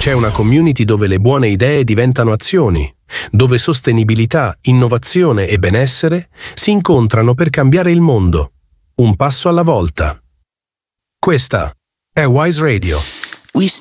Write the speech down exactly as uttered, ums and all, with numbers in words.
C'è una community dove le buone idee diventano azioni, dove sostenibilità, innovazione e benessere si incontrano per cambiare il mondo, un passo alla volta. Questa è Wise Radio. We